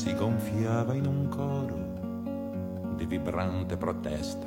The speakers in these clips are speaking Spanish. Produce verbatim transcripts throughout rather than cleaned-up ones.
si gonfiava in un coro di vibrante protesta.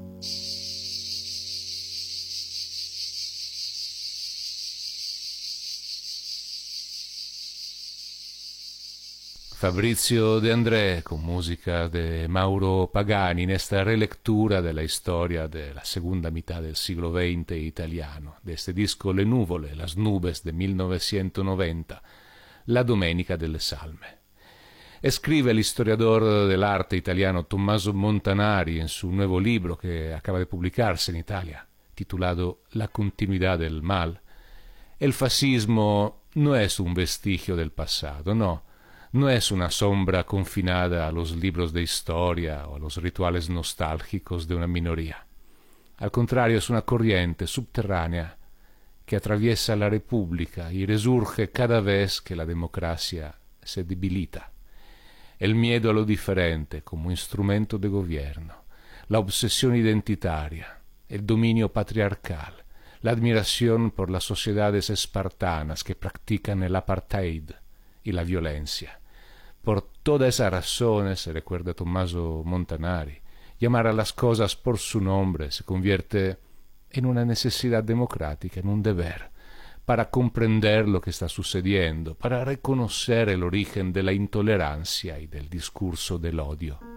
Fabrizio De André con música de Mauro Pagani en esta relectura de la historia de la segunda mitad del siglo veinte italiano, de este disco Le Nuvole, Las Nubes de mil novecientos noventa, La Domenica delle Salme. Escribe el historiador del arte italiano Tommaso Montanari en su nuevo libro que acaba de publicarse en Italia, titulado La continuidad del mal. El fascismo no es un vestigio del pasado, no. No es una sombra confinada a los libros de historia o a los rituales nostálgicos de una minoría. Al contrario, es una corriente subterránea que atraviesa la República y resurge cada vez que la democracia se debilita. El miedo a lo diferente como instrumento de gobierno, la obsesión identitaria, el dominio patriarcal, la admiración por las sociedades espartanas que practican el apartheid y la violencia. Por todas esas razones, se recuerda Tommaso Montanari, llamar a las cosas por su nombre se convierte en una necesidad democrática, en un deber, para comprender lo que está sucediendo, para reconocer el origen de la intolerancia y del discurso del odio.